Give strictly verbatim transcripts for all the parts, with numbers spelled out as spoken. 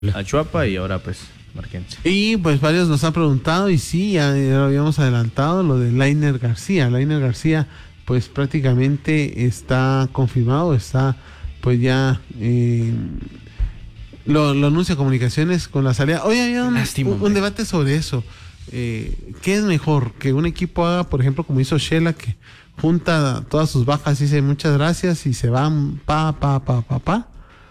Achuapa y ahora pues Marquense. Y pues varios nos han preguntado y sí, ya, ya lo habíamos adelantado, lo de Lainer García. Lainer García pues prácticamente está confirmado, está pues ya eh, lo, lo anuncia Comunicaciones con la salida. Hoy había un, un, un debate sobre eso. Eh, ¿Qué es mejor? Que un equipo haga, por ejemplo, como hizo Shela, que junta todas sus bajas y dice muchas gracias y se van pa, pa, pa, pa, pa.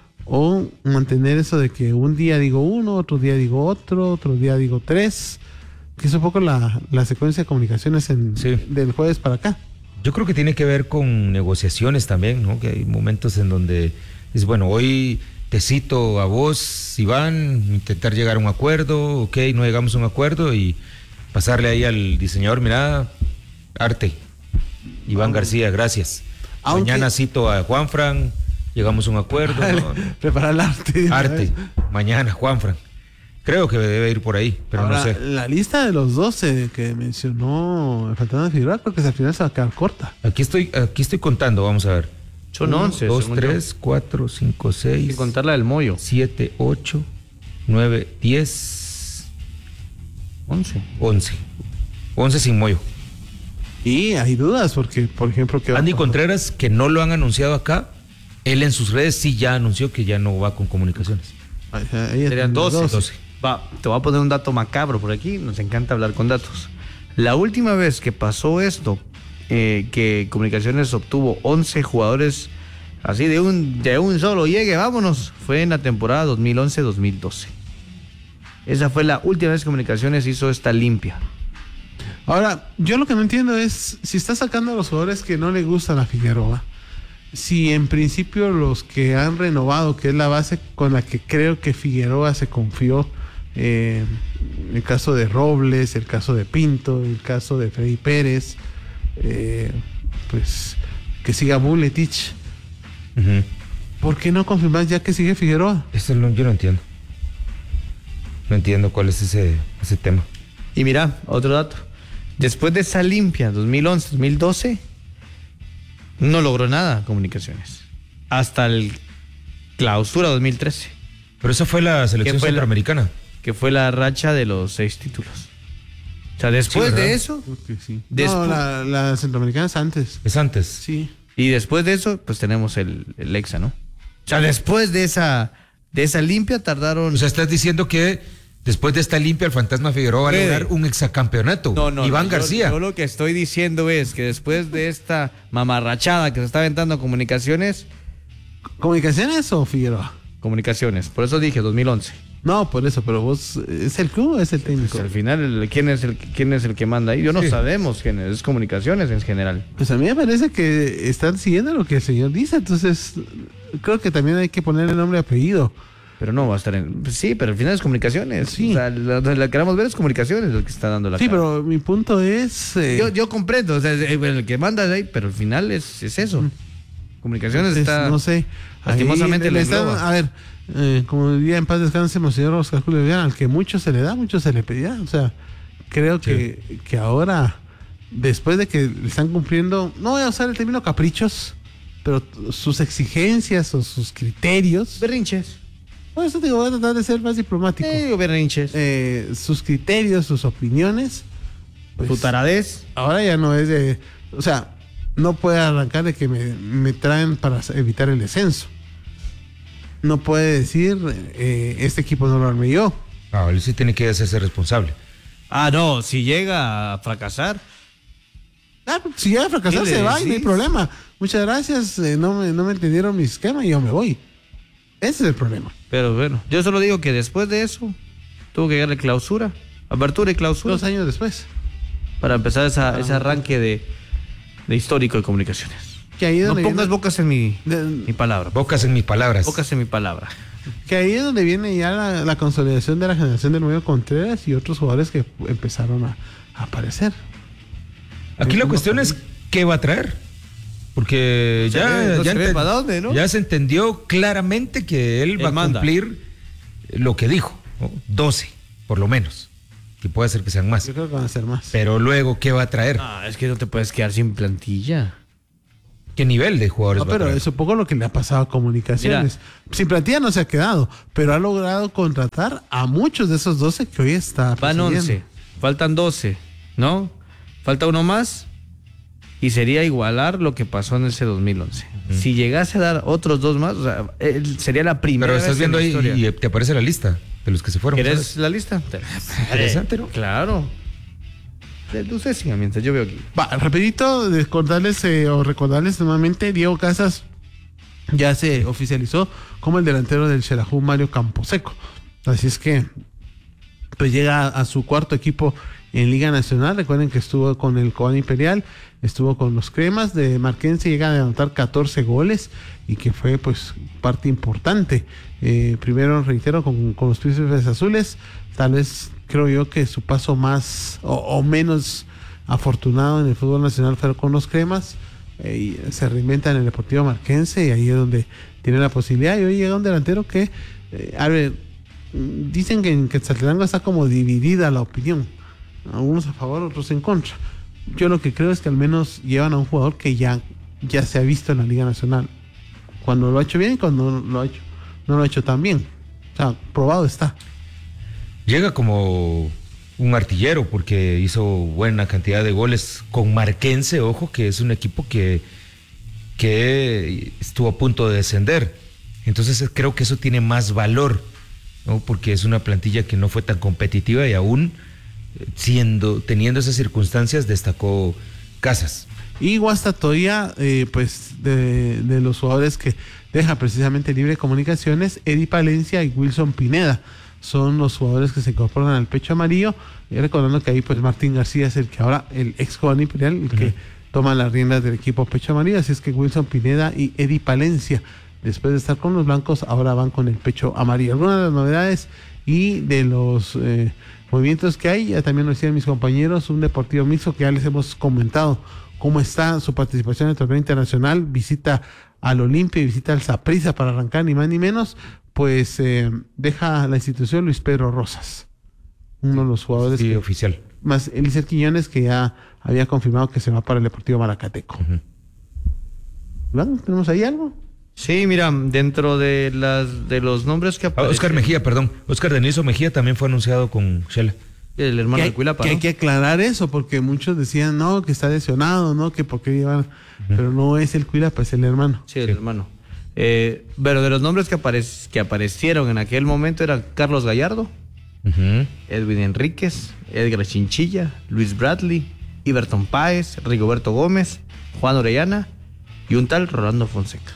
O mantener eso de que un día digo uno, otro día digo otro, otro día digo tres, que es un poco la, la secuencia de Comunicaciones en, sí. del jueves para acá. Yo creo que tiene que ver con negociaciones también, ¿no? Que hay momentos en donde es bueno, hoy te cito a vos, Iván, intentar llegar a un acuerdo, ok, no llegamos a un acuerdo y pasarle ahí al diseñador, mira, arte, Iván García, gracias. Aunque... Mañana cito a Juanfran, llegamos a un acuerdo. No, no. Preparar el arte. Arte, mañana, Juanfran. Creo que debe ir por ahí, pero ahora, no sé. La lista de los doce que mencionó Fernando Figueroa, creo que al final se va a quedar corta. Aquí estoy, aquí estoy contando, vamos a ver. Son once. dos, tres, cuatro, cinco, seis. Sin contar la del Moyo. siete, ocho, nueve, diez. once. once. once sin Moyo. Y hay dudas, porque, por ejemplo, que Andy Contreras, que no lo han anunciado acá, él en sus redes sí ya anunció que ya no va con Comunicaciones. Ahí, ahí serían doce. doce. Va, te voy a poner un dato macabro por aquí, nos encanta hablar con datos. La última vez que pasó esto, eh, que Comunicaciones obtuvo once jugadores así de un, de un solo llegue, vámonos, fue en la temporada dos mil once dos mil doce. Esa fue la última vez que Comunicaciones hizo esta limpia. Ahora, yo lo que no entiendo es si está sacando a los jugadores que no le gustan a Figueroa. Si en principio los que han renovado, que es la base con la que creo que Figueroa se confió, eh, el caso de Robles, el caso de Pinto, el caso de Freddy Pérez, eh, pues que siga Buletich. Uh-huh. ¿Por qué no confirmar ya que sigue Figueroa? Eso no, yo no entiendo. No entiendo cuál es ese, ese tema. Y mira, otro dato. Después de esa limpia, dos mil once dos mil doce, no logró nada Comunicaciones. Hasta el clausura dos mil trece. Pero esa fue la selección fue centroamericana. La, que fue la racha de los seis títulos. O sea, después sí, de eso... Sí. Después, no, la, la centroamericana es antes. Es antes. Sí. Y después de eso, pues tenemos el, el Exa, ¿no? O sea, después de esa, de esa limpia tardaron... O sea, estás diciendo que después de esta limpia el Fantasma Figueroa va a lograr un exacampeonato. No, no. Iván no, García. Yo, yo lo que estoy diciendo es que después de esta mamarrachada que se está aventando Comunicaciones... ¿Comunicaciones o Figueroa? Comunicaciones. Por eso dije dos mil once. No, por eso, pero vos, ¿es el club o es el técnico? Pues al final, el, ¿quién, es el, ¿quién es el que manda ahí? Yo no sí. sabemos quién es, es Comunicaciones en general. Pues a mí me parece que están siguiendo lo que el señor dice, entonces creo que también hay que ponerle nombre y apellido. Pero no va a estar en... Sí, pero al final es Comunicaciones. Sí. O sea, lo, lo que queremos ver es Comunicaciones lo que está dando la Sí, cara. pero mi punto es... Eh... Yo, yo comprendo, o sea, el que manda ahí, pero al final es, es eso. Mm. Comunicaciones es, está... No sé. Lastimosamente le están, a ver, eh, como diría en paz descanse Monseñor Oscar Julio Viana, al que mucho se le da, mucho se le pedía. O sea, creo sí. que, que ahora, después de que le están cumpliendo, no voy a usar el término caprichos, pero sus exigencias o sus criterios... Berrinches. Por eso te digo, voy a tratar de ser más diplomático. Eh, berrinches. Eh, sus criterios, sus opiniones. Pues, su taradez. Ahora ya no es de... O sea, no puede arrancar de que me, me traen para evitar el descenso. No puede decir, eh, este equipo no lo armé yo. No, él sí tiene que hacerse responsable. Ah, no, si llega a fracasar. Ah, si llega a fracasar se va y no hay problema. Muchas gracias, eh, no, me, no me entendieron mi esquema y yo me voy. Ese es el problema. Pero bueno, yo solo digo que después de eso tuvo que llegar la clausura, apertura y clausura. Dos años después. Para empezar esa, ah, ese arranque de, de histórico de Comunicaciones. Que ahí no donde pongas viene, bocas en mi, de, mi palabra. Bocas en mis palabras. Bocas en mi palabra. Que ahí es donde viene ya la, la consolidación de la generación del Nuevo Contreras y otros jugadores que empezaron a, a aparecer. Aquí la cuestión es qué va a traer. Porque no ya, ve, no ya, se enten, para dónde, ¿no? ya se entendió claramente que él, él va a manda. cumplir lo que dijo, ¿no? doce, por lo menos. Que puede ser que sean más. Yo creo que van a ser más. Pero luego, ¿qué va a traer? Ah, es que no te puedes quedar sin plantilla. ¿Qué nivel de jugadores No, va a pero traer? es un poco lo que le ha pasado a Comunicaciones. Mira, sin plantilla no se ha quedado, pero ha logrado contratar a muchos de esos doce que hoy está Van once, faltan doce, ¿no? Falta uno más y sería igualar lo que pasó en ese dos mil once. Uh-huh. Si llegase a dar otros dos más, o sea, él sería la primera vez. Pero estás viendo ahí historia. y te aparece la lista de los que se fueron. ¿Quieres ¿sabes? la lista? Interesante, ¿no? Claro. Usted siga mientras yo veo aquí. Va, rapidito, recordarles eh, o recordarles nuevamente, Diego Casas ya se oficializó como el delantero del Xelajú Mario Camposeco. Así es que pues llega a, a su cuarto equipo en Liga Nacional. Recuerden que estuvo con el Cobán Imperial, estuvo con los Cremas de Marquense, llega a anotar catorce goles y que fue pues parte importante. Eh, primero, reitero, con, con los Príncipes Azules, tal vez creo yo que su paso más o, o menos afortunado en el fútbol nacional fue con los Cremas. Eh, y se reinventa en el Deportivo Marquense y ahí es donde tiene la posibilidad. Y hoy llega un delantero que, eh, a ver, dicen que en Quetzaltenango está como dividida la opinión, algunos a favor, otros en contra. Yo lo que creo es que al menos llevan a un jugador que ya, ya se ha visto en la Liga Nacional, cuando lo ha hecho bien y cuando no lo ha hecho, no lo ha hecho tan bien. O sea, probado está. Llega como un artillero porque hizo buena cantidad de goles con Marquense, ojo, que es un equipo que, que estuvo a punto de descender. Entonces creo que eso tiene más valor, ¿no? Porque es una plantilla que no fue tan competitiva y aún siendo, teniendo esas circunstancias destacó Casas. Y Guastatoya, eh, pues de, de los jugadores que deja precisamente libre Comunicaciones, Eddie Palencia y Wilson Pineda son los jugadores que se incorporan al pecho amarillo. Y recordando que ahí pues Martín García es el que ahora, el ex Cobán Imperial, el uh-huh. que toma las riendas del equipo pecho amarillo. Así es que Wilson Pineda y Eddie Palencia, después de estar con los blancos, ahora van con el pecho amarillo. Algunas de las novedades y de los eh, movimientos que hay, ya también lo decían mis compañeros, un Deportivo Mixto que ya les hemos comentado cómo está su participación en el torneo internacional, visita al Olimpia y visita al Saprissa para arrancar ni más ni menos, pues eh, deja la institución Luis Pedro Rosas, uno de los jugadores sí, que, oficial. Más Eliezer Quiñones, que ya había confirmado que se va para el Deportivo Maracateco. Uh-huh. ¿Bueno? ¿Tenemos ahí algo? Sí, mira, dentro de las de los nombres que aparecen... Oscar Mejía, perdón. Oscar Deniso Mejía también fue anunciado con Shela. El hermano de Cuilapa, que ¿no? hay que aclarar eso, porque muchos decían, no, que está lesionado, no, que por qué llevar... Uh-huh. Pero no es el Cuilapa, es el hermano. Sí, el sí. hermano. Eh, pero de los nombres que, aparec- que aparecieron en aquel momento eran Carlos Gallardo, uh-huh. Edwin Enríquez, Edgar Chinchilla, Luis Bradley, Iberton Páez, Rigoberto Gómez, Juan Orellana y un tal Rolando Fonseca.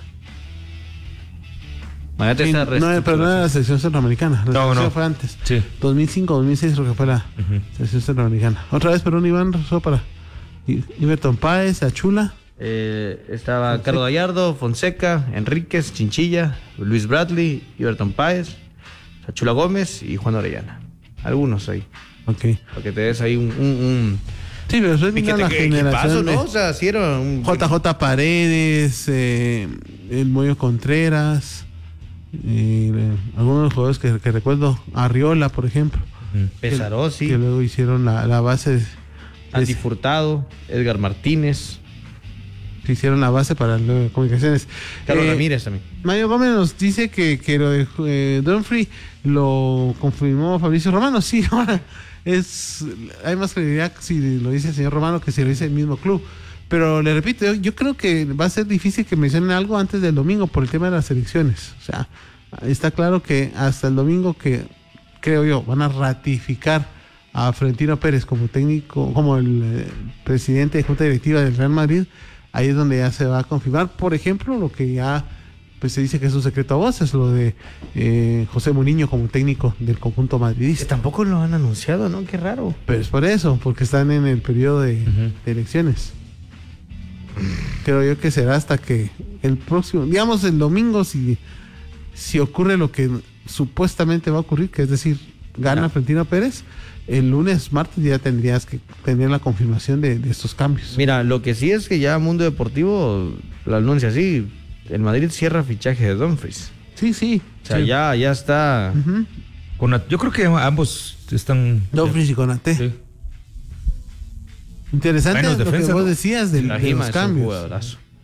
Sí, no, pero no era la selección centroamericana. La no, selección no. fue antes. Sí. dos mil cinco, dos mil seis creo que fue la uh-huh. selección centroamericana. Otra vez, perdón, Iván, solo para Iberton Páez, Achula. Eh, estaba Fonseca. Carlos Gallardo, Fonseca, Enríquez, Chinchilla, Luis Bradley, Iberton Páez, Achula Gómez y Juan Orellana. Algunos ahí. Ok. Para que te des ahí un... un, un... Sí, pero eso es la generación, ¿no? O sea, sí era un... J J Paredes, eh, el Moyo Contreras, eh, algunos de los jugadores que, que recuerdo, Arriola, por ejemplo. Pesaró, sí. Que luego hicieron la, la base. De, Andy Furtado, Edgar Martínez. Que hicieron la base para las comunicaciones. Carlos eh, Ramírez también. Mario Gómez nos dice que, que lo de eh, Dumfries lo confirmó Fabricio Romano. Sí, ahora es hay más credibilidad si lo dice el señor Romano que si lo dice el mismo club. Pero le repito, yo, yo creo que va a ser difícil que mencionen algo antes del domingo por el tema de las elecciones. O sea, está claro que hasta el domingo que, creo yo, van a ratificar a Florentino Pérez como técnico, como el eh, presidente de Junta Directiva del Real Madrid. Ahí es donde ya se va a confirmar, por ejemplo, lo que ya pues se dice que es un secreto a voces, lo de eh, José Mourinho como técnico del conjunto madridista. Que tampoco lo han anunciado, ¿no? Qué raro. Pero es por eso, porque están en el periodo de, uh-huh. de elecciones. Creo yo que será hasta que el próximo, digamos el domingo, si, si ocurre lo que supuestamente va a ocurrir, que es decir, gana no. Florentino Pérez, el lunes, martes ya tendrías que tener la confirmación de, de estos cambios. Mira, lo que sí es que ya Mundo Deportivo lo anuncia así, el Madrid cierra fichaje de Dumfries. Sí, sí. O sea, sí. ya, ya está. Uh-huh. Con, yo creo que ambos están... Dumfries y Konaté. Sí. Interesante lo defensa, que vos ¿no? decías de, la de los es cambios. Un jugadorazo.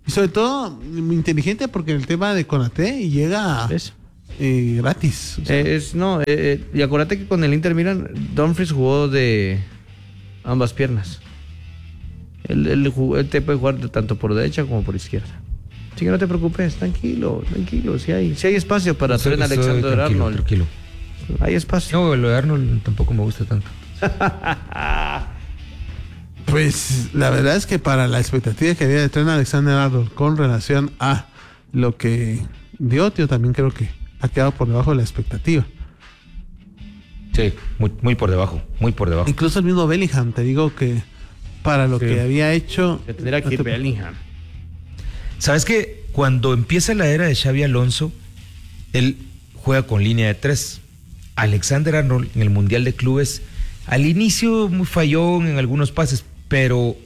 Y sobre todo, muy inteligente porque el tema de Konaté llega eh, gratis. O sea. eh, es, no, eh, y acuérdate que con el Inter Milan, Dumfries jugó de ambas piernas. Él, él, jugó, él te puede jugar tanto por derecha como por izquierda. Así que no te preocupes, tranquilo, tranquilo. Si hay, si hay espacio para Trent Alexander-Arnold. Tranquilo. Hay espacio. No, lo de Arnold tampoco me gusta tanto. Pues la verdad es que para la expectativa que había de Trent Alexander-Arnold con relación a lo que dio, yo también creo que ha quedado por debajo de la expectativa. Sí, muy, muy por debajo, muy por debajo. Incluso el mismo Bellingham, te digo que para lo sí. que había hecho... Que tendría que ir Bellingham. ¿Sabes qué? Cuando empieza la era de Xabi Alonso, él juega con línea de tres. Alexander-Arnold en el Mundial de Clubes, al inicio muy fallón en algunos pases, pero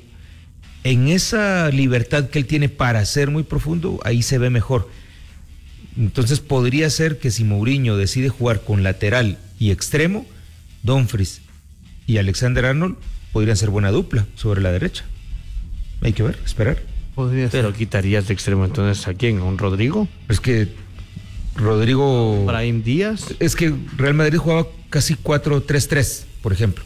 en esa libertad que él tiene para ser muy profundo, ahí se ve mejor. Entonces podría ser que si Mourinho decide jugar con lateral y extremo, Dumfries y Alexander-Arnold podrían ser buena dupla sobre la derecha. Hay que ver, esperar. Podría Pero ser. quitarías de extremo entonces ¿a quién? ¿A un Rodrigo? Es que Rodrigo... Brahim Díaz. Es que Real Madrid jugaba casi cuatro tres tres, por ejemplo.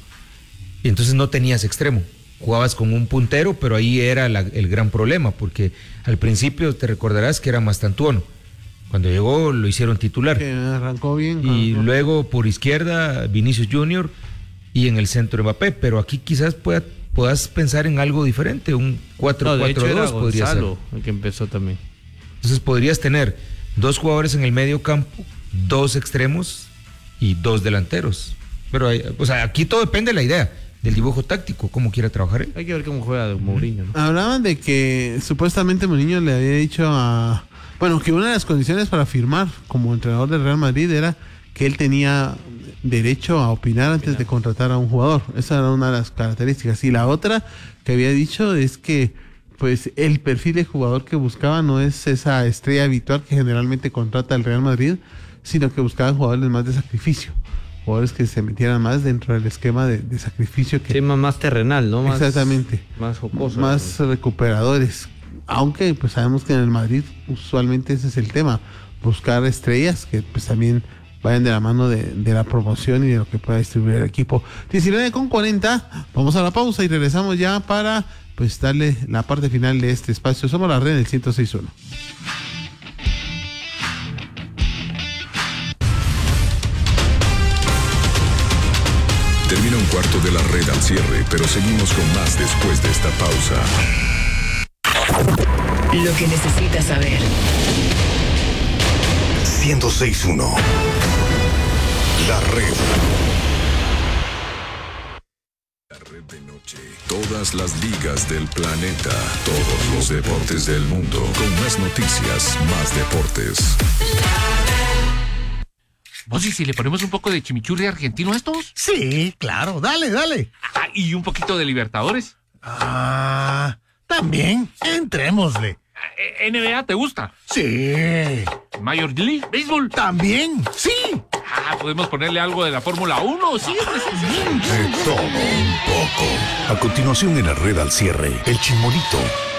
Y entonces no tenías extremo. Jugabas con un puntero, pero ahí era la, el gran problema, porque al principio te recordarás que era Mastantuono. Cuando llegó lo hicieron titular. Que arrancó bien. Y arrancó. luego por izquierda Vinicius Junior y en el centro Mbappé. Pero aquí quizás pueda, puedas pensar en algo diferente. Un cuatro cuatro dos no, podría ser. El que empezó también. Entonces podrías tener dos jugadores en el medio campo, dos extremos y dos delanteros. Pero, hay, o sea, aquí todo depende de la idea, del dibujo táctico, cómo quiera trabajar él. Hay que ver cómo juega de Mourinho, ¿no? Hablaban de que supuestamente Mourinho le había dicho a... Bueno, que una de las condiciones para firmar como entrenador del Real Madrid era que él tenía derecho a opinar antes opinar. de contratar a un jugador. Esa era una de las características. Y la otra que había dicho es que pues el perfil de jugador que buscaba no es esa estrella habitual que generalmente contrata el Real Madrid, sino que buscaban jugadores más de sacrificio, jugadores que se metieran más dentro del esquema de, de sacrificio. Que, sí, más, más terrenal, ¿no? Más, exactamente. Más jocoso. Más ¿no? recuperadores. Aunque pues sabemos que en el Madrid usualmente ese es el tema, buscar estrellas que pues también vayan de la mano de, de la promoción y de lo que pueda distribuir el equipo. diecinueve con cuarenta, vamos a la pausa y regresamos ya para pues darle la parte final de este espacio. Somos la red del ciento seis punto uno. Termina un cuarto de la red al cierre, pero seguimos con más después de esta pausa. Lo que necesitas saber. ciento seis punto uno. La red. La red de noche. Todas las ligas del planeta. Todos los deportes del mundo. Con más noticias, más deportes. ¿Vos y si le ponemos un poco de chimichurri argentino a estos? Sí, claro, dale, dale. Ah, ¿y un poquito de Libertadores? Ah, también, entrémosle. ¿N B A te gusta? Sí. ¿Major League Baseball? También, sí. Ah, ¿podemos ponerle algo de la Fórmula uno? Sí, sí, sí. De todo un poco. A continuación en la red al cierre, el Chimolito.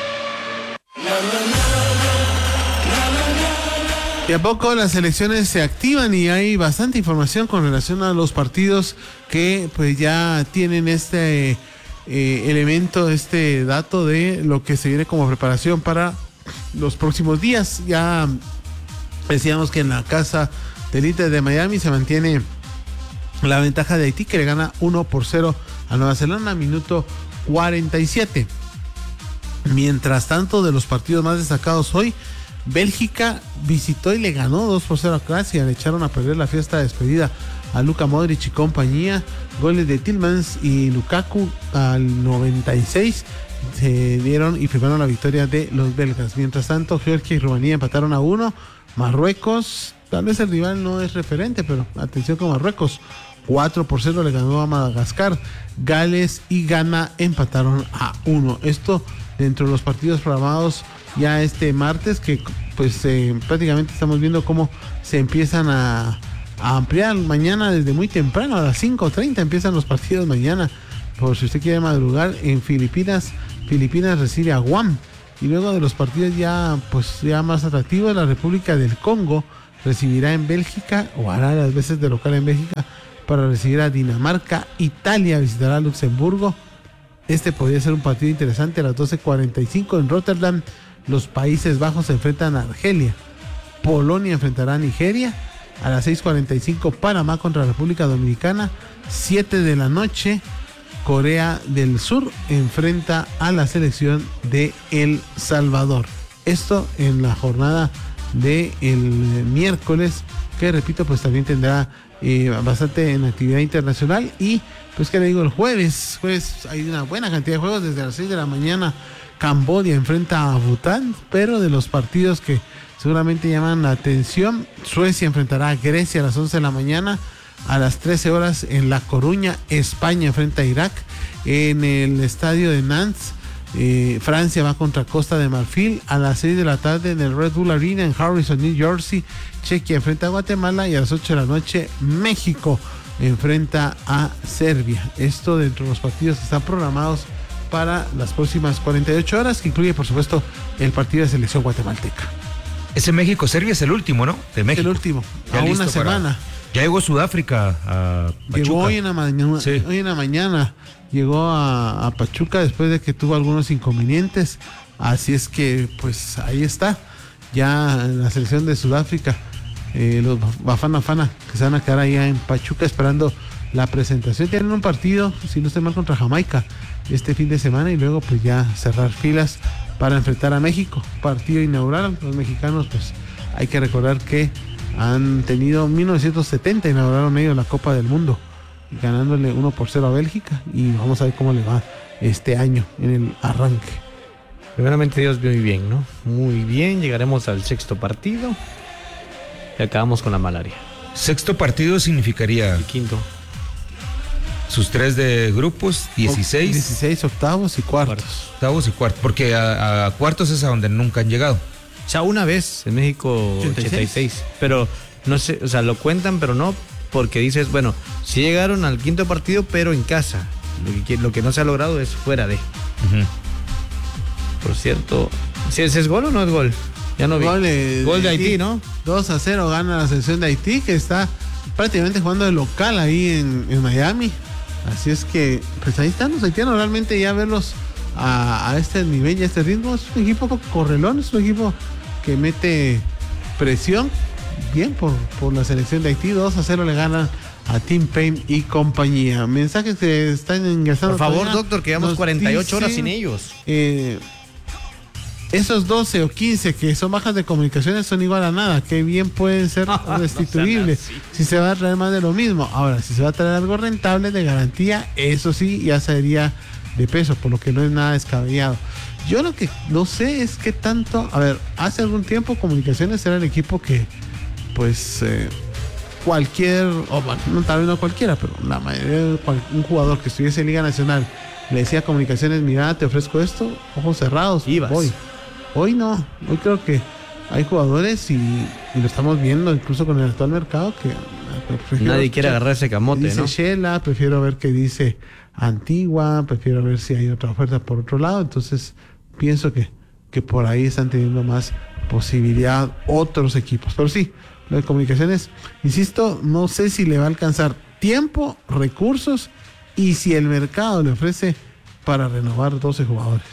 Y a poco las elecciones se activan y hay bastante información con relación a los partidos que pues ya tienen este eh, elemento, este dato de lo que se viene como preparación para los próximos días. Ya decíamos que en la casa del Inter de Miami se mantiene la ventaja de Haití, que le gana uno por cero a Nueva Zelanda, minuto cuarenta y siete. Mientras tanto, de los partidos más destacados hoy, Bélgica visitó y le ganó dos por cero a Croacia. Le echaron a perder la fiesta de despedida a Luka Modric y compañía. Goles de Tielemans y Lukaku al noventa y seis se dieron y firmaron la victoria de los belgas. Mientras tanto, Georgia y Rumanía empataron a uno. Marruecos, tal vez el rival no es referente, pero atención con Marruecos, cuatro por cero le ganó a Madagascar. Gales y Ghana empataron a uno. Esto dentro de los partidos programados ya este martes, que pues eh, prácticamente estamos viendo cómo se empiezan a, a ampliar. Mañana desde muy temprano, a las cinco treinta empiezan los partidos mañana, por si usted quiere madrugar. En Filipinas, Filipinas recibe a Guam Y luego de los partidos ya, pues, ya más atractivos, la República del Congo recibirá en Bélgica, o hará las veces de local en Bélgica, para recibir a Dinamarca. Italia visitará a Luxemburgo. Este podría ser un partido interesante. A las doce cuarenta y cinco en Rotterdam, los Países Bajos se enfrentan a Argelia. Polonia enfrentará a Nigeria. A las seis cuarenta y cinco, Panamá contra República Dominicana. siete de la noche, Corea del Sur enfrenta a la selección de El Salvador. Esto en la jornada del miércoles, que repito, pues también tendrá eh, bastante en actividad internacional. Y pues que le digo, el jueves, jueves hay una buena cantidad de juegos. Desde las seis de la mañana, Camboya enfrenta a Bután, pero de los partidos que seguramente llaman la atención, Suecia enfrentará a Grecia a las once de la mañana. A las trece horas en La Coruña, España enfrenta a Irak. En el estadio de Nantes, eh, Francia va contra Costa de Marfil. A las seis de la tarde en el Red Bull Arena en Harrison, New Jersey, Chequia enfrenta a Guatemala. Y a las ocho de la noche, México enfrenta a Serbia. Esto dentro de los partidos que están programados para las próximas cuarenta y ocho horas, que incluye, por supuesto, el partido de selección guatemalteca. Ese México-Serbia es el último, ¿no? De México. El último, ya a una para... semana. Ya llegó Sudáfrica a Pachuca. Llegó hoy en la mañana, sí. hoy en la mañana llegó a, a Pachuca después de que tuvo algunos inconvenientes. Así es que, pues ahí está. Ya la selección de Sudáfrica, eh, los Bafana Bafana, que se van a quedar allá en Pachuca esperando la presentación. Tienen un partido, si no estoy mal, contra Jamaica este fin de semana, y luego pues ya cerrar filas para enfrentar a México. Partido inaugural. Los mexicanos, pues hay que recordar que han tenido mil novecientos setenta, inauguraron ellos la Copa del Mundo, ganándole uno por cero a Bélgica, y vamos a ver cómo le va este año en el arranque. Primeramente Dios, muy bien, ¿no? Muy bien, llegaremos al sexto partido y acabamos con la malaria. Sexto partido significaría El quinto. sus tres de grupos, dieciséis. dieciséis, octavos y cuartos. Cuartos. Octavos y cuartos, porque a, a cuartos es a donde nunca han llegado. O sea, una vez en México ochenta y seis. ochenta y seis, pero no sé, o sea, lo cuentan, pero no, porque dices, bueno, sí llegaron al quinto partido, pero en casa. Lo que, lo que no se ha logrado es fuera de. Uh-huh. Por cierto, ¿si ese es gol o no es gol? Ya no vi. Gol de, Gol de Haití, ¿no? dos a cero gana la selección de Haití, que está prácticamente jugando de local ahí en, en Miami. Así es que, pues ahí están los haitianos. Realmente ya verlos a, a este nivel y a este ritmo, es un equipo correlón, es un equipo que mete presión bien por, por la selección de Haití. dos a cero le ganan a Tim Payne y compañía. Mensajes que están ingresando. Por favor, todavía. doctor, que llevamos Nos cuarenta y ocho horas dicen, sin ellos. Eh, esos doce o quince que son bajas de comunicaciones son igual a nada, que bien pueden ser restituibles. No sean así. Si se va a traer más de lo mismo. Ahora, si se va a traer algo rentable de garantía, eso sí ya sería de peso, por lo que no es nada descabellado. Yo lo que no sé es qué tanto, a ver, hace algún tiempo Comunicaciones era el equipo que, pues, eh, cualquier, o bueno, no, tal vez no cualquiera, pero la mayoría de cual, un jugador que estuviese en Liga Nacional le decía a Comunicaciones, mira, te ofrezco esto, ojos cerrados, Ibas. voy. Hoy no, hoy creo que hay jugadores y, y lo estamos viendo incluso con el actual mercado que Nadie quiere escuchar agarrar ese camote, dice ¿no? Shela, prefiero ver qué dice Antigua, prefiero ver si hay otra oferta por otro lado. Entonces pienso que, que por ahí están teniendo más posibilidad otros equipos. Pero sí, lo de Comunicaciones, insisto, no sé si le va a alcanzar tiempo, recursos y si el mercado le ofrece para renovar doce jugadores.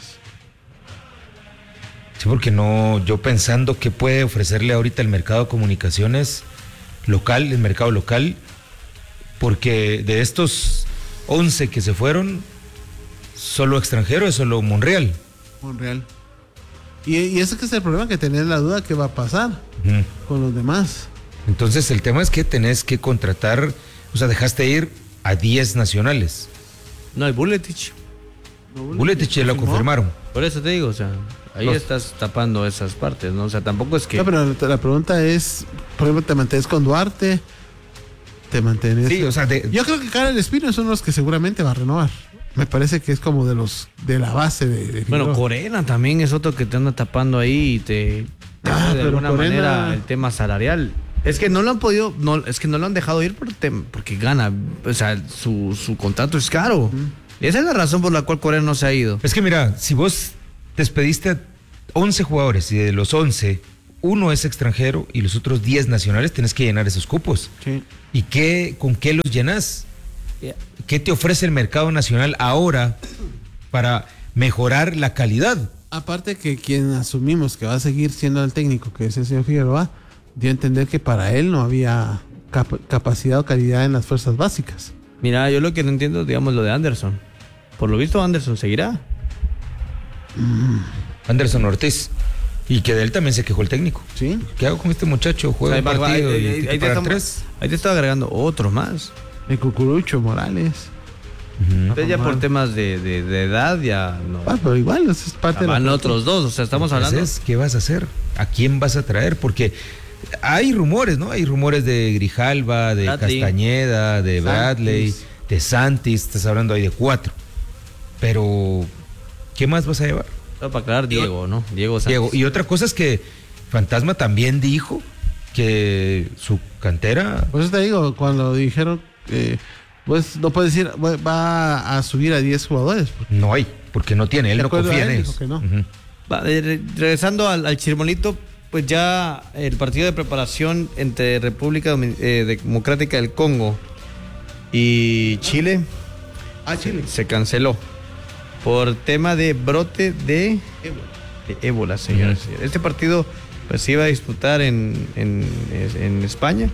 Sí, porque no, yo pensando que puede ofrecerle ahorita el mercado de comunicaciones local, el mercado local, porque de estos once que se fueron, solo extranjero es solo Monreal. Monreal. Y, y ese que es el problema, que tenés la duda que va a pasar Uh-huh. con los demás. Entonces el tema es que tenés que contratar, o sea, dejaste ir a diez nacionales. No, el Buletich. Buletich ya lo confirmaron. Por eso te digo, o sea, ahí Los- estás tapando esas partes, ¿no? O sea, tampoco es que... No, pero la, la pregunta es, por ejemplo, ¿te mantienes con Duarte? ¿Te mantienes? Sí, o sea, de- Yo creo que Karel Espino es uno de los que seguramente va a renovar. Me parece que es como de los de la base de, de Bueno, Figueroa. Corena también es otro que te anda tapando ahí y te... te Ah, pone de pero alguna Corena- manera el tema salarial. Es que no lo han podido, no, es que no lo han dejado ir por tem- porque gana, o sea, su, su contrato es caro. Esa es la razón por la cual Corena no se ha ido. Es que mira, si vos despediste once jugadores y de los once, uno es extranjero y los otros diez nacionales, tenés que llenar esos cupos. Sí. ¿Y qué, con qué los llenas? ¿Qué te ofrece el mercado nacional ahora para mejorar la calidad? Aparte que quien asumimos que va a seguir siendo el técnico, que es el señor Figueroa, dio a entender que para él no había cap- capacidad o calidad en las fuerzas básicas. Mira, yo lo que no entiendo, digamos, lo de Anderson. Por lo visto, Anderson seguirá. Anderson Ortiz. Y que de él también se quejó el técnico. ¿Sí? ¿Qué hago con este muchacho? Juega un partido ahí, y ahí- tiene ahí que te pagar estamos- tres. ahí te estaba agregando otro más. El Cucurucho Morales. Entonces ya por temas de, de- de edad ya no. Ah, pero igual, eso es parte de la Van cultura. otros dos, o sea, estamos hablando. Entonces, ¿qué vas a hacer? ¿A quién vas a traer? Porque hay rumores, ¿no? Hay rumores de Grijalva, de Bradley. Castañeda, de Santis. Bradley, de Santis, estás hablando ahí de cuatro. Pero, ¿qué más vas a llevar? Solo para aclarar, Diego, ¿no? Diego Sánchez. Diego, y otra cosa es que Fantasma también dijo que su cantera... Por eso te digo, cuando dijeron, eh, pues no puedes decir, va- va a subir a diez jugadores. porque No hay, porque no tiene, él De no acuerdo confía a en él, ellos. dijo que no. Ujú. Va, eh, re- regresando al, al Chirmonito, pues ya el partido de preparación entre República Domin- eh, Democrática del Congo y Chile, Ah, Chile. se canceló por tema de brote de, de ébola, señores. y señores. Este partido pues se iba a disputar en, en, en España.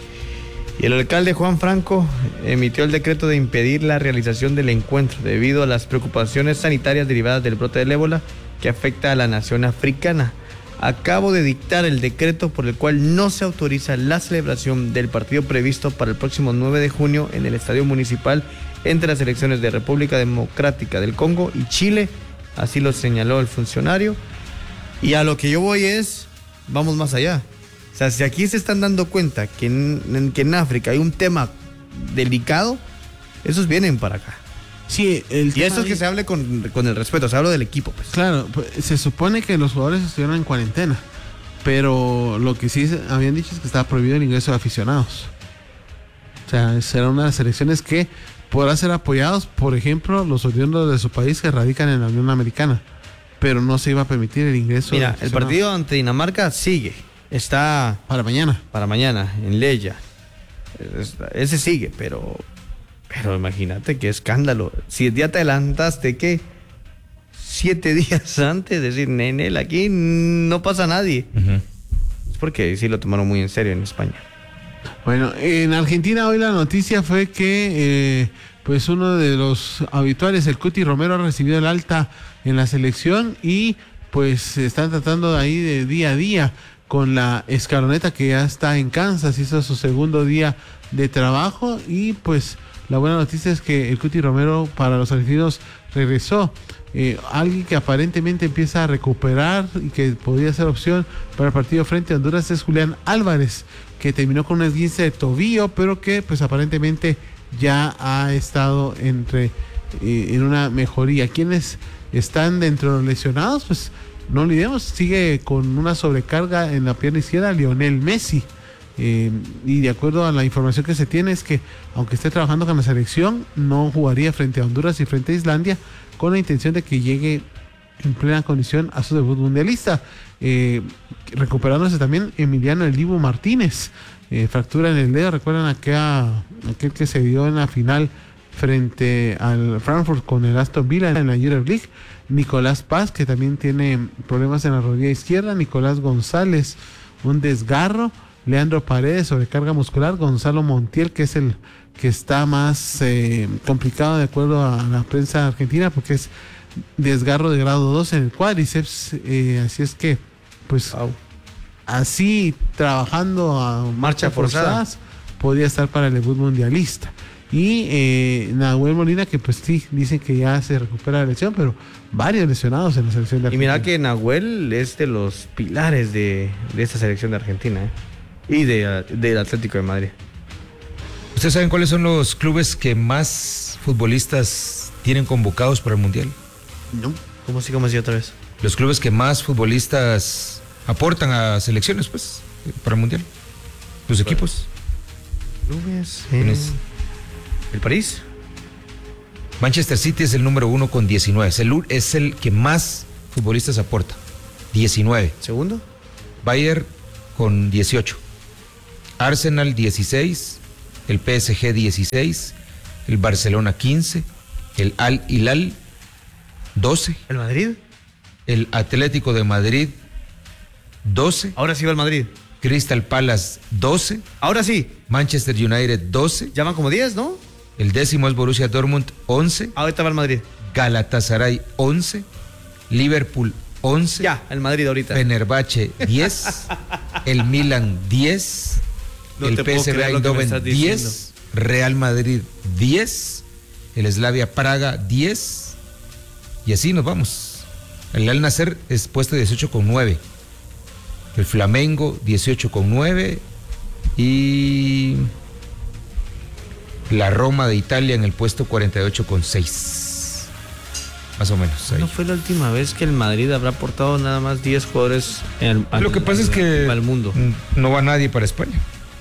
Y el alcalde Juan Franco emitió el decreto de impedir la realización del encuentro debido a las preocupaciones sanitarias derivadas del brote del ébola que afecta a la nación africana. Acabo de dictar el decreto por el cual no se autoriza la celebración del partido previsto para el próximo nueve de junio en el Estadio Municipal entre las elecciones de República Democrática del Congo y Chile. Así lo señaló el funcionario. Y a lo que yo voy es, vamos más allá. O sea, si aquí se están dando cuenta que en, en- que en África hay un tema delicado, esos vienen para acá. Sí, el Y tema eso es que ahí- se hable con, con el respeto, se habla del equipo, pues. Claro, pues, se supone que los jugadores estuvieron en cuarentena, pero lo que sí se- habían dicho es que estaba prohibido el ingreso de aficionados. O sea, será una de las selecciones que podrá ser apoyados, por ejemplo, los oriundos de su país que radican en la Unión Americana, pero no se iba a permitir el ingreso. Mira, de el aficionados. partido ante Dinamarca sigue. Está Para mañana. para mañana en Leya. Es- Ese sigue, pero pero imagínate qué escándalo. Si ya te adelantaste, ¿qué? Siete días antes, decir, Nenel, aquí no pasa nadie. Ujú. Es porque sí lo tomaron muy en serio en España. Bueno, en Argentina hoy la noticia fue que eh, pues uno de los habituales, el Cuti Romero, ha recibido el alta en la selección y pues se están tratando de ahí de día a día con la escaloneta que ya está en Kansas, hizo su segundo día de trabajo y pues la buena noticia es que el Cuti Romero para los argentinos regresó. Eh, alguien que aparentemente empieza a recuperar y que podría ser opción para el partido frente a Honduras es Julián Álvarez, que terminó con un esguince de tobillo, pero que pues aparentemente ya ha estado entre eh, en una mejoría. Quienes están dentro de los lesionados, pues no olvidemos, sigue con una sobrecarga en la pierna izquierda Lionel Messi. Eh, y de acuerdo a la información que se tiene es que aunque esté trabajando con la selección, no jugaría frente a Honduras y frente a Islandia con la intención de que llegue en plena condición a su debut mundialista. Eh, recuperándose también Emiliano El Dibu Martínez, eh, fractura en el dedo. Recuerdan aquella, aquel que se dio en la final frente al Frankfurt con el Aston Villa en la Europe League. Nicolás Paz, que también tiene problemas en la rodilla izquierda. Nicolás González, un desgarro. Leandro Paredes, sobrecarga muscular. Gonzalo Montiel, que es el que está más eh, complicado de acuerdo a la prensa argentina, porque es desgarro de grado dos en el cuádriceps. Eh, así es que, pues, Wow. así trabajando a Marcha forzada. forzadas, podría estar para el debut mundialista. Y eh, Nahuel Molina, que pues sí, dicen que ya se recupera de la lesión, pero varios lesionados en la selección de Y Argentina. mira que Nahuel es de los pilares de, de esta selección de Argentina, ¿eh? Y de, del Atlético de Madrid. ¿Ustedes saben cuáles son los clubes que más futbolistas tienen convocados para el Mundial? No. ¿Cómo así, cómo así otra vez? Los clubes que más futbolistas aportan a selecciones, pues, para el Mundial. Los equipos. Clubes. ¿Quiénes? ¿El París? Manchester City es el número uno con diecinueve. Es el, u- es el que más futbolistas aporta. diecinueve. ¿Segundo? Bayern con dieciocho. Arsenal dieciséis. El P S G dieciséis. El Barcelona quince. El Al Hilal doce. ¿El Madrid? El Atlético de Madrid doce. Ahora sí va el Madrid. Crystal Palace doce. Ahora sí. Manchester United doce. Ya van como diez, ¿no? El décimo es Borussia Dortmund once. Ahorita va el Madrid. Galatasaray once. Liverpool once. Ya, el Madrid ahorita. Fenerbahce diez. El Milan diez. No el te puedo P S V creer lo que me estás Eindhoven diciendo. diez. Real Madrid diez. El Slavia Praga diez. Y así nos vamos. El Al Nassr es puesto dieciocho con nueve. El Flamengo dieciocho con nueve. Y la Roma de Italia en el puesto cuarenta y ocho con seis. Más o menos. Ahí. ¿No fue la última vez que el Madrid habrá aportado nada más diez jugadores en el, al, Lo que pasa al, es que al mundo? no va nadie para España.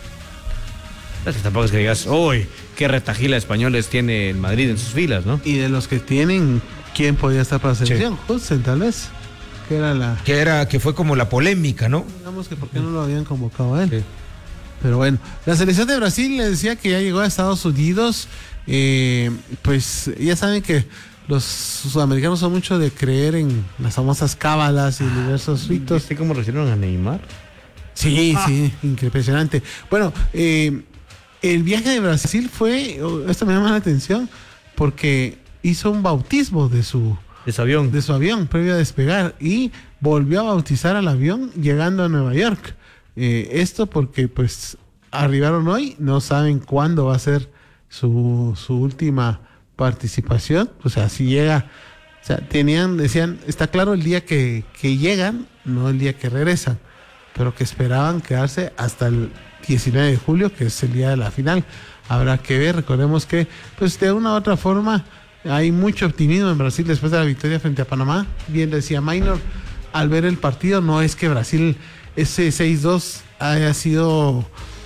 Es que tampoco es que digas, uy, qué retajila de españoles tiene el Madrid en sus filas, ¿no? Y de los que tienen, ¿quién podía estar para la selección? Hudson, tal vez. Que era la. Que era, que fue como la polémica, ¿no? Digamos que por qué no lo habían convocado a él. Sí. Pero bueno, la selección de Brasil le decía que ya llegó a Estados Unidos. Eh, pues ya saben que los sudamericanos son mucho de creer en las famosas cábalas y diversos ritos. ¿Viste cómo recibieron a Neymar? Sí, ah. sí, impresionante. Bueno, eh, el viaje de Brasil fue, esto me llama la atención, porque hizo un bautismo de su, de su avión. De su avión previo a despegar y volvió a bautizar al avión llegando a Nueva York. Eh, esto porque pues arribaron hoy, no saben cuándo va a ser su, su última participación. O sea, si llega, o sea, tenían, decían, está claro el día que, que llegan, no el día que regresan, pero que esperaban quedarse hasta el diecinueve de julio, que es el día de la final. Habrá que ver, recordemos que pues de una u otra forma hay mucho optimismo en Brasil después de la victoria frente a Panamá. Bien decía Maynor, al ver el partido, no es que Brasil ese seis dos haya sido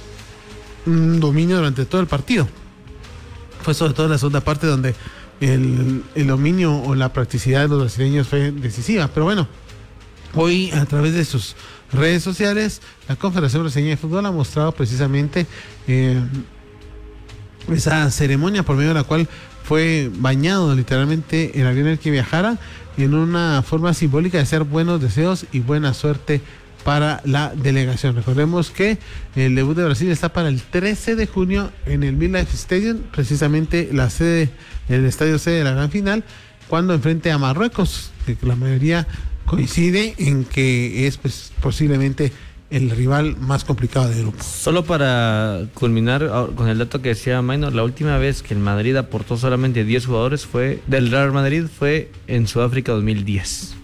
un dominio durante todo el partido. Fue sobre todo en la segunda parte donde el, el dominio o la practicidad de los brasileños fue decisiva. Pero bueno, hoy a través de sus redes sociales, la Confederación Brasileña de Fútbol ha mostrado precisamente eh, esa ceremonia por medio de la cual fue bañado literalmente el avión en el que viajara, en una forma simbólica de hacer buenos deseos y buena suerte para la delegación. Recordemos que el debut de Brasil está para el trece de junio en el MetLife Stadium, precisamente la sede, el estadio sede de la gran final, cuando enfrente a Marruecos, que la mayoría coincide en que es pues posiblemente el rival más complicado del grupo. Solo para culminar con el dato que decía Maynor, la última vez que el Madrid aportó solamente diez jugadores fue del Real Madrid fue en Sudáfrica dos mil diez.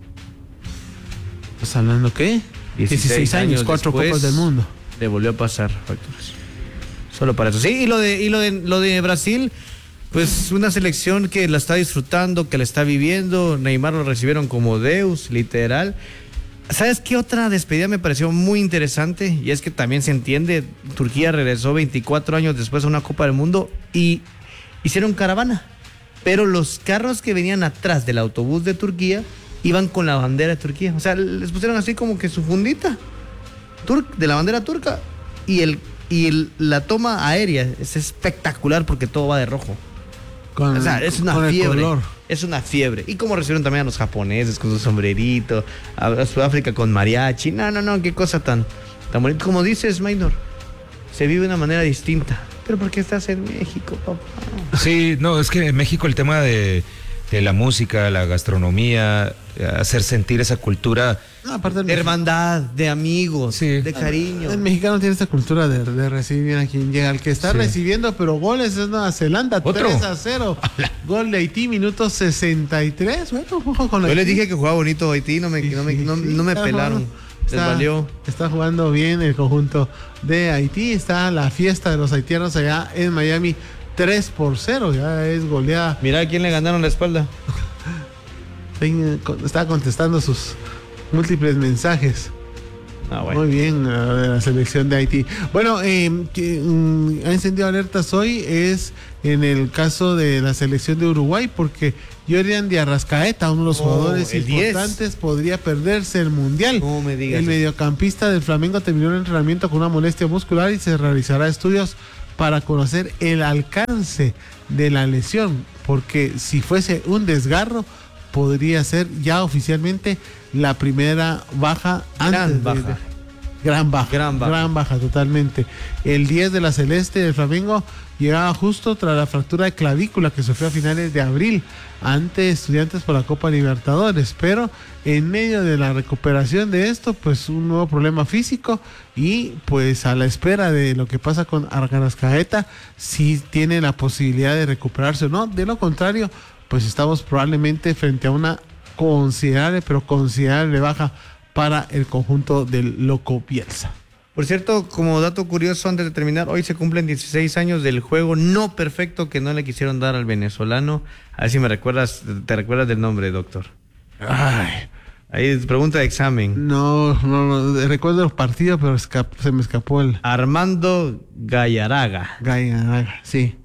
¿Estás hablando qué? dieciséis años, cuatro copas del mundo. Le volvió a pasar facturas. Solo para eso. Sí, y lo de y lo de lo de Brasil, pues una selección que la está disfrutando, que la está viviendo. Neymar lo recibieron como Deus, literal. ¿Sabes qué otra despedida me pareció muy interesante? Y es que también se entiende, Turquía regresó veinticuatro años después a una Copa del Mundo y hicieron caravana. Pero los carros que venían atrás del autobús de Turquía iban con la bandera de Turquía. O sea, les pusieron así como que su fundita tur- de la bandera turca. Y el y el, la toma aérea es espectacular porque todo va de rojo. Con, o sea, es una con fiebre. El color. Es una fiebre. Y como recibieron también a los japoneses con su sombrerito, a, a Sudáfrica con mariachi. No, no, no, qué cosa tan, tan bonita. Como dices, Maynor, se vive de una manera distinta. Pero ¿por qué estás en México, papá? Sí, no, es que en México el tema de, de la música, la gastronomía, hacer sentir esa cultura No, aparte del de hermandad, de amigos, Sí. de cariño. El mexicano tiene esta cultura de, de recibir a quien llega. El que está Sí. recibiendo, pero goles es Nueva Zelanda, ¿Otro? tres a cero. Gol de Haití, minuto sesenta y tres. Bueno, ojo con Yo Haití. les dije que jugaba bonito Haití, no me, Sí, no me, sí, no, sí, no me está pelaron. jugando. Les Está, valió. está jugando bien el conjunto de Haití. Está la fiesta de los haitianos allá en Miami, tres por cero. Ya es goleada. Mira a quién le ganaron la espalda. Está contestando sus múltiples mensajes. Ah, bueno. Muy bien, la, la selección de Haití. Bueno, eh, que, mm, ha encendido alertas hoy es en el caso de la selección de Uruguay, porque Jordan de Arrascaeta, uno de los Oh, jugadores el diez. importantes, podría perderse el Mundial. No me digas El eso. mediocampista del Flamengo terminó el entrenamiento con una molestia muscular y se realizará estudios para conocer el alcance de la lesión, porque si fuese un desgarro, podría ser ya oficialmente la primera baja Gran antes de- baja. de, gran baja, Gran baja. gran baja totalmente. El diez de la Celeste del Flamengo llegaba justo tras la fractura de clavícula que sufrió a finales de abril ante Estudiantes por la Copa Libertadores, pero en medio de la recuperación de esto, pues un nuevo problema físico y pues a la espera de lo que pasa con Arrascaeta, si tiene la posibilidad de recuperarse o no. De lo contrario, pues estamos probablemente frente a una considerable, pero considerable baja para el conjunto del Loco Bielsa. Por cierto, como dato curioso, antes de terminar, hoy se cumplen dieciséis años del juego no perfecto que no le quisieron dar al venezolano. A ver si me recuerdas, te recuerdas del nombre, doctor. Ay, Ahí pregunta de examen. no, no, no, recuerdo los partidos, pero escap- se me escapó el Armando Gallaraga. Gaia, sí.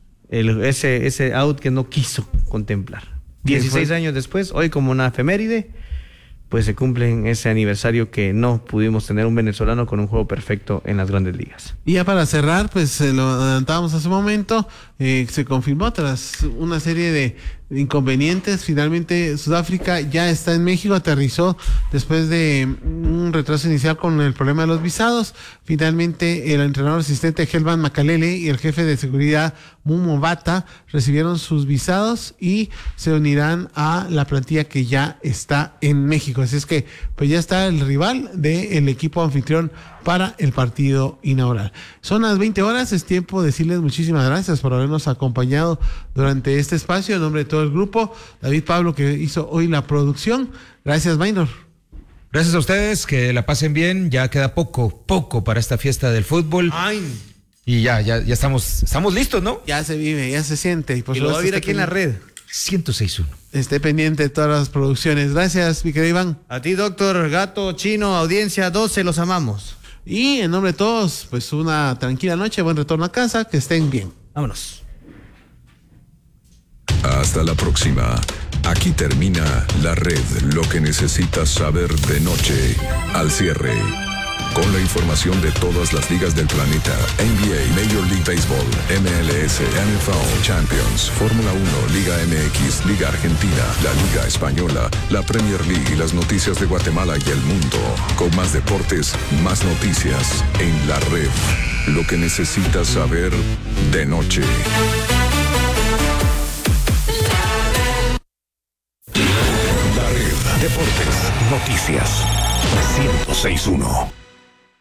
El, ese, ese out que no quiso contemplar. dieciséis fue? años después, hoy como una efeméride, pues se cumple ese aniversario que no pudimos tener un venezolano con un juego perfecto en las grandes ligas. Y ya para cerrar, pues eh, lo adelantábamos hace un momento, eh, se confirmó tras una serie de inconvenientes, finalmente Sudáfrica ya está en México, aterrizó después de un retraso inicial con el problema de los visados. Finalmente el entrenador asistente Helvan Makalele y el jefe de seguridad Mumo Bata recibieron sus visados y se unirán a la plantilla que ya está en México. Así es que pues ya está el rival del equipo anfitrión para el partido inaugural. Son las veinte horas, es tiempo de decirles muchísimas gracias por habernos acompañado durante este espacio. En nombre de todo el grupo, David Pablo, que hizo hoy la producción. Gracias, Maynor. Gracias a ustedes, que la pasen bien. Ya queda poco, poco para esta fiesta del fútbol. Ay, Y ya, ya, ya estamos, estamos listos, ¿no? Ya se vive, ya se siente. Y, por y lo va a supuesto, ver aquí en la red. ciento seis punto uno. esté pendiente de todas las producciones. Gracias, mi querido Iván. A ti, doctor, gato, chino, audiencia doce, los amamos. Y en nombre de todos, pues una tranquila noche, buen retorno a casa, que estén bien. Vámonos. Hasta la próxima. Aquí termina La Red, lo que necesitas saber de noche. Al cierre, con la información de todas las ligas del planeta: N B A, Major League Baseball, M L S, N F L, Champions, Fórmula uno, Liga M X, Liga Argentina, la Liga Española, la Premier League y las noticias de Guatemala y el mundo. Con más deportes, más noticias en La Red, lo que necesitas saber de noche. La Red, deportes, noticias, ciento seis punto uno.